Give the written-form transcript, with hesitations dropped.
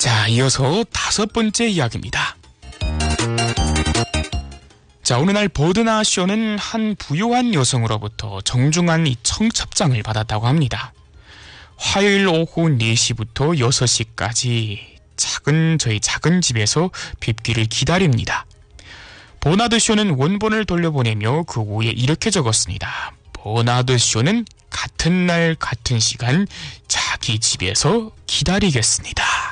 자, 이어서 5번째 이야기입니다. 자, 어느 날 버드나 쇼는 한 부유한 여성으로부터 정중한 이 청첩장을 받았다고 합니다. 화요일 오후 4시부터 6시까지 저희 작은 집에서 뵙기를 기다립니다. 버나드 쇼는 원본을 돌려보내며 그 후에 이렇게 적었습니다. 버나드 쇼는 같은 날 같은 시간 자기 집에서 기다리겠습니다.